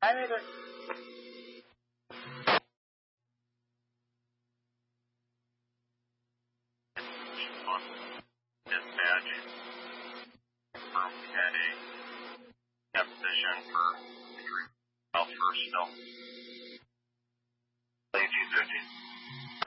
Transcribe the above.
I made it. Dispatch from Cat A. Position for South First Still. 1850.